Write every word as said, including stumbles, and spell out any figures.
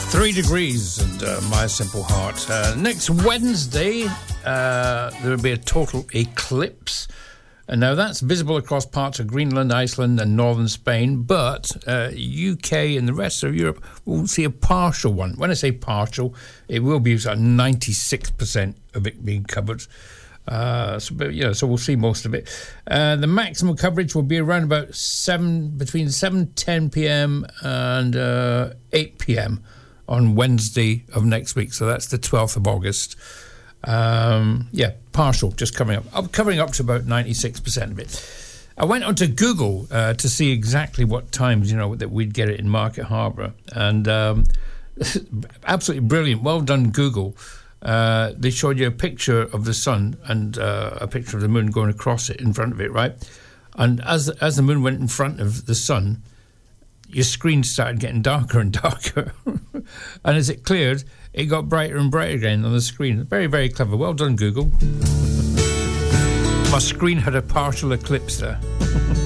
Three degrees and uh, My Simple Heart. Uh, next Wednesday, uh, there will be a total eclipse. And now that's visible across parts of Greenland, Iceland and northern Spain, but uh, U K and the rest of Europe will see a partial one. When I say partial, it will be about ninety-six percent of it being covered. Uh, so, but, you know, so we'll see most of it. Uh, the maximum coverage will be around about seven, between seven ten p.m. and uh, eight p.m. on Wednesday of next week. So that's the twelfth of August. Um, yeah, partial, just coming up. I'm covering up to about ninety-six percent of it. I went onto Google uh, to see exactly what times, you know, that we'd get it in Market Harbour. And um, absolutely brilliant. Well done, Google. Uh, they showed you a picture of the sun and uh, a picture of the moon going across it in front of it, right? And as as the moon went in front of the sun, your screen started getting darker and darker. And as it cleared, it got brighter and brighter again on the screen. Very, very clever. Well done, Google. My screen had a partial eclipse there.